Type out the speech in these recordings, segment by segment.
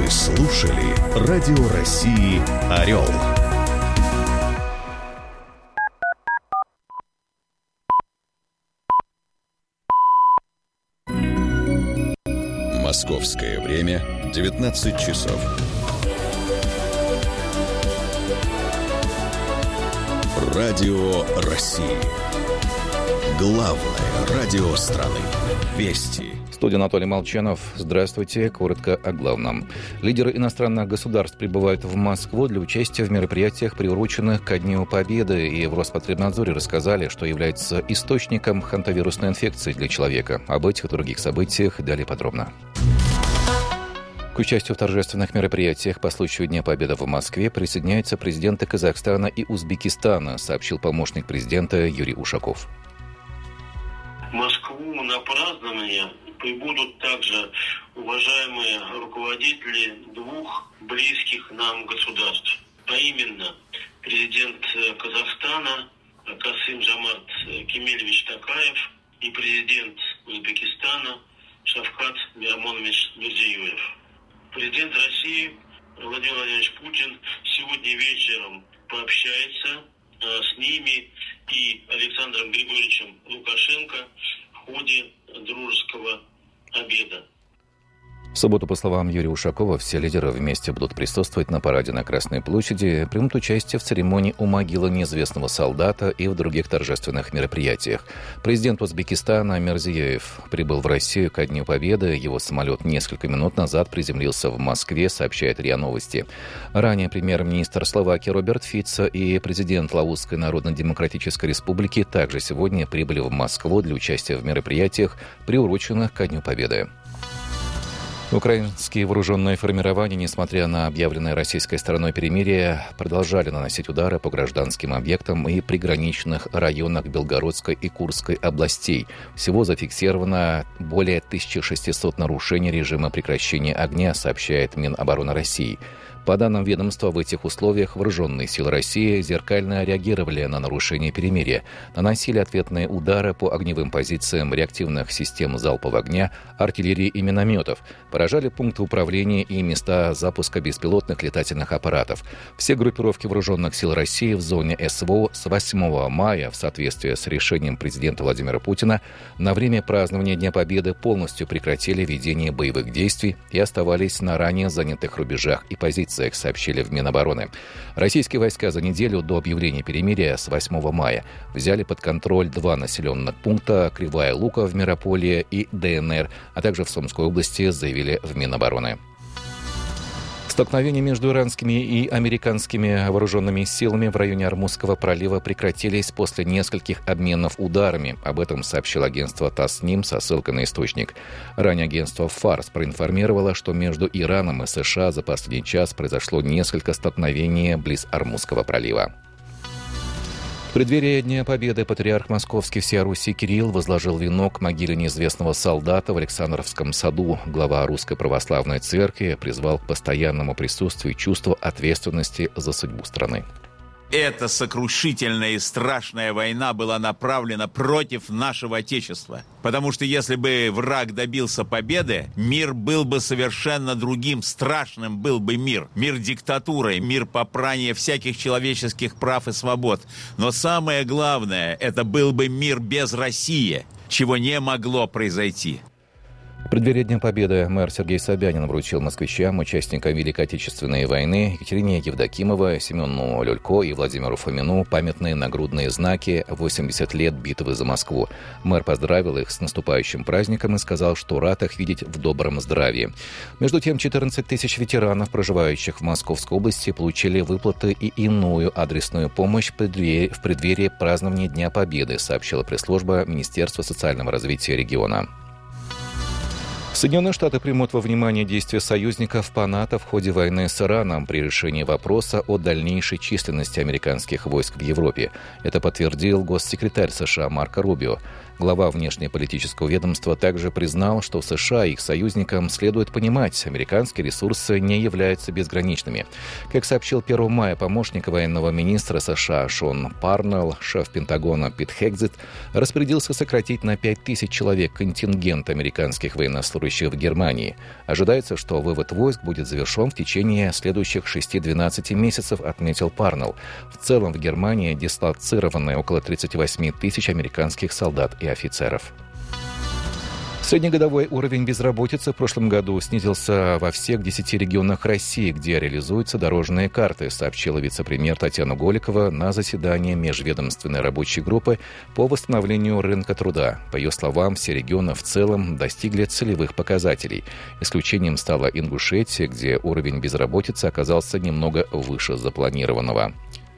Вы слушали Радио России «Орел». Московское время 19 часов. Радио России. Главное радио страны. Вести. Студия Анатолий Молчанов. Здравствуйте. Коротко о главном. Лидеры иностранных государств прибывают в Москву для участия в мероприятиях, приуроченных ко Дню Победы. И в Роспотребнадзоре рассказали, что является источником хантавирусной инфекции для человека. Об этих и других событиях далее подробно. К участию в торжественных мероприятиях по случаю Дня Победы в Москве присоединяются президенты Казахстана и Узбекистана, сообщил помощник президента Юрий Ушаков. В Москву на празднование прибудут также уважаемые руководители двух близких нам государств, а именно президент Казахстана Касым-Жомарт Кемелевич Токаев и президент Узбекистана Шавкат Мирамонович Мирзиёев. Президент России Владимир Владимирович Путин сегодня вечером пообщается с ними и Александром Григорьевичем Лукашенко в ходе дружеского обеда. В субботу, по словам Юрия Ушакова, все лидеры вместе будут присутствовать на параде на Красной площади, примут участие в церемонии у могилы неизвестного солдата и в других торжественных мероприятиях. Президент Узбекистана Мирзиёев прибыл в Россию ко Дню Победы. Его самолет несколько минут назад приземлился в Москве, сообщает РИА Новости. Ранее премьер-министр Словакии Роберт Фицо и президент Лаосской Народно-Демократической Республики также сегодня прибыли в Москву для участия в мероприятиях, приуроченных ко Дню Победы. Украинские вооруженные формирования, несмотря на объявленное российской стороной перемирие, продолжали наносить удары по гражданским объектам и приграничных районах Белгородской и Курской областей. Всего зафиксировано более 1600 нарушений режима прекращения огня, сообщает Минобороны России. По данным ведомства, в этих условиях вооруженные силы России зеркально реагировали на нарушение перемирия, наносили ответные удары по огневым позициям реактивных систем залпового огня, артиллерии и минометов, поражали пункты управления и места запуска беспилотных летательных аппаратов. Все группировки вооруженных сил России в зоне СВО с 8 мая, в соответствии с решением президента Владимира Путина, на время празднования Дня Победы полностью прекратили ведение боевых действий и оставались на ранее занятых рубежах и позициях, сообщили в Минобороны. Российские войска за неделю до объявления перемирия с 8 мая взяли под контроль 2 населенных пункта – Кривая Лука в Мирополе и ДНР, а также в Сумской области, заявили в Минобороны. Столкновения между иранскими и американскими вооруженными силами в районе Ормузского пролива прекратились после нескольких обменов ударами. Об этом сообщило агентство Tasnim со ссылкой на источник. Ранее агентство Фарс проинформировало, что между Ираном и США за последний час произошло несколько столкновений близ Ормузского пролива. В преддверии Дня Победы патриарх Московский всея Руси Кирилл возложил венок к могиле неизвестного солдата в Александровском саду. Глава Русской Православной Церкви призвал к постоянному присутствию чувства ответственности за судьбу страны. Эта сокрушительная и страшная война была направлена против нашего Отечества. Потому что если бы враг добился победы, мир был бы совершенно другим, страшным был бы мир. Мир диктатуры, мир попрания всяких человеческих прав и свобод. Но самое главное, это был бы мир без России, чего не могло произойти. В преддверии Дня Победы мэр Сергей Собянин вручил москвичам, участникам Великой Отечественной войны, Екатерине Евдокимовой, Семену Люлько и Владимиру Фомину памятные нагрудные знаки «80 лет битвы за Москву». Мэр поздравил их с наступающим праздником и сказал, что рад их видеть в добром здравии. Между тем, 14 тысяч ветеранов, проживающих в Московской области, получили выплаты и иную адресную помощь в преддверии празднования Дня Победы, сообщила пресс-служба Министерства социального развития региона. Соединенные Штаты примут во внимание действия союзников по НАТО в ходе войны с Ираном при решении вопроса о дальнейшей численности американских войск в Европе. Это подтвердил госсекретарь США Марко Рубио. Глава внешнеполитического ведомства также признал, что США и их союзникам следует понимать, американские ресурсы не являются безграничными. Как сообщил 1 мая помощник военного министра США Шон Парнелл, шеф Пентагона Пит Хекзет распорядился сократить на 5000 человек контингент американских военнослужащих в Германии. Ожидается, что вывод войск будет завершен в течение следующих 6-12 месяцев, отметил Парнелл. В целом в Германии дислоцированы около 38 тысяч американских солдат и офицеров. Среднегодовой уровень безработицы в прошлом году снизился во всех 10 регионах России, где реализуются дорожные карты, сообщила вице-премьер Татьяна Голикова на заседании межведомственной рабочей группы по восстановлению рынка труда. По ее словам, все регионы в целом достигли целевых показателей. Исключением стала Ингушетия, где уровень безработицы оказался немного выше запланированного.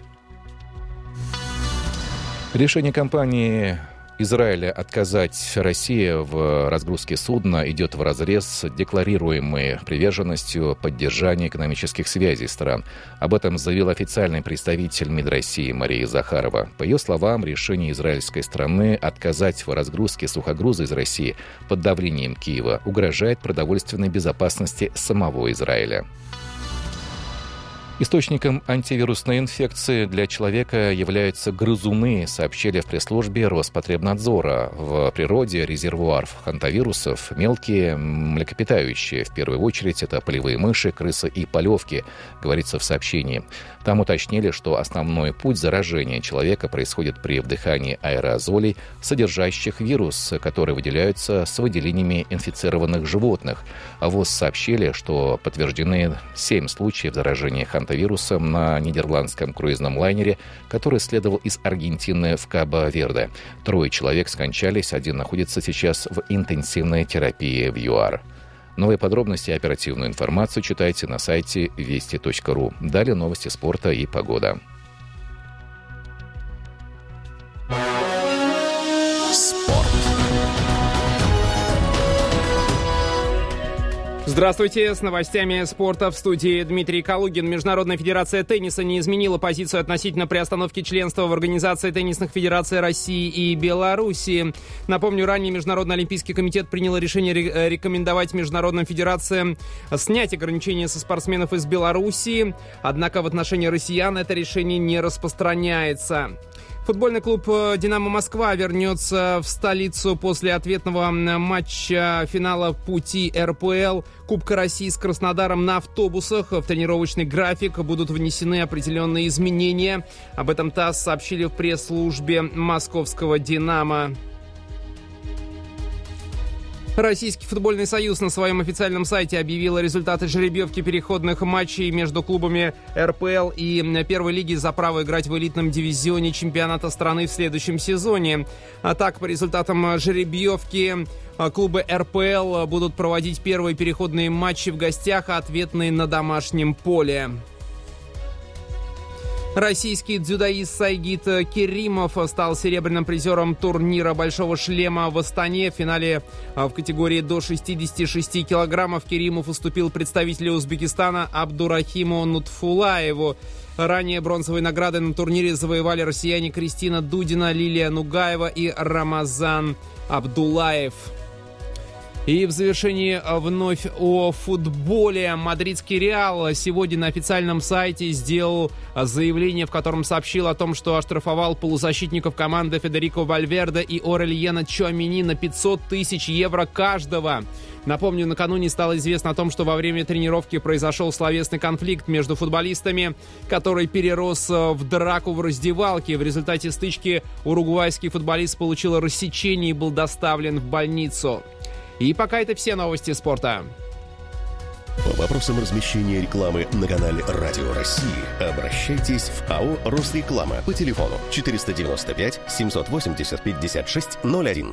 Решение компании Израиля отказать России в разгрузке судна идет вразрез с декларируемой приверженностью поддержания экономических связей стран. Об этом заявил официальный представитель МИД России Мария Захарова. По ее словам, решение израильской стороны отказать в разгрузке сухогруза из России под давлением Киева угрожает продовольственной безопасности самого Израиля. Источником антивирусной инфекции для человека являются грызуны, сообщили в пресс-службе Роспотребнадзора. В природе резервуар хантавирусов мелкие млекопитающие. В первую очередь это полевые мыши, крысы и полевки, говорится в сообщении. Там уточнили, что основной путь заражения человека происходит при вдыхании аэрозолей, содержащих вирус, которые выделяются с выделениями инфицированных животных. А ВОЗ сообщили, что подтверждены 7 случаев заражения хантавирусом на нидерландском круизном лайнере, который следовал из Аргентины в Кабо-Верде. 3 человек скончались, 1 находится сейчас в интенсивной терапии в ЮАР. Новые подробности и оперативную информацию читайте на сайте вести.ру. Далее новости спорта и погода. Здравствуйте, с новостями спорта в студии Дмитрий Калугин. Международная федерация тенниса не изменила позицию относительно приостановки членства в Организации теннисных федераций России и Беларуси. Напомню, ранее Международный олимпийский комитет принял решение рекомендовать международным федерациям снять ограничения со спортсменов из Беларуси. Однако в отношении россиян это решение не распространяется. Футбольный клуб «Динамо Москва» вернется в столицу после ответного матча финала пути РПЛ Кубка России с Краснодаром на автобусах. В тренировочный график будут внесены определенные изменения. Об этом ТАСС сообщили в пресс-службе московского «Динамо». Российский футбольный союз на своем официальном сайте объявил результаты жеребьевки переходных матчей между клубами РПЛ и первой лиги за право играть в элитном дивизионе чемпионата страны в следующем сезоне. А так, по результатам жеребьевки клубы РПЛ будут проводить первые переходные матчи в гостях, а ответные на домашнем поле. Российский дзюдоист Сайгит Керимов стал серебряным призером турнира «Большого шлема» в Астане. В финале в категории до 66 килограммов Керимов уступил представителю Узбекистана Абдурахиму Нутфулаеву. Ранее бронзовые награды на турнире завоевали россияне Кристина Дудина, Лилия Нугаева и Рамазан Абдулаев. И в завершении вновь о футболе. Мадридский Реал сегодня на официальном сайте сделал заявление, в котором сообщил о том, что оштрафовал полузащитников команды Федерико Вальверде и Орельена Чуамени на 500 тысяч евро каждого. Напомню, накануне стало известно о том, что во время тренировки произошел словесный конфликт между футболистами, который перерос в драку в раздевалке. В результате стычки уругвайский футболист получил рассечение и был доставлен в больницу. И пока это все новости спорта. По вопросам размещения рекламы на канале Радио России обращайтесь в АО «Росреклама» по телефону 495 780 56 01.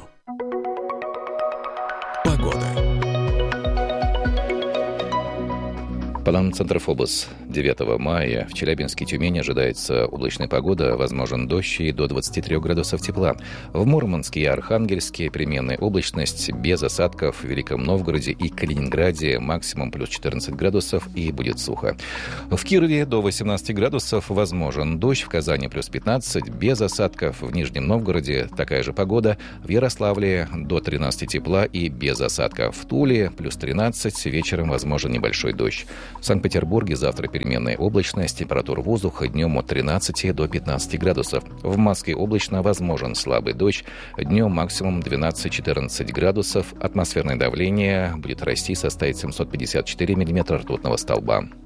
Погода. По данным Центра ФОБОС, 9 мая. В Челябинске и Тюмени ожидается облачная погода, возможен дождь и до 23 градусов тепла. В Мурманске и Архангельске переменная облачность, без осадков. В Великом Новгороде и Калининграде максимум плюс 14 градусов и будет сухо. В Кирове до 18 градусов, возможен дождь. В Казани плюс 15, без осадков. В Нижнем Новгороде такая же погода. В Ярославле до 13 тепла и без осадков. В Туле плюс 13, вечером возможен небольшой дождь. В Санкт-Петербурге завтра переменная облачность, температура воздуха днем от 13 до 15 градусов. В Москве облачно, возможен слабый дождь. Днем максимум 12-14 градусов. Атмосферное давление будет расти, составит 754 миллиметра ртутного столба.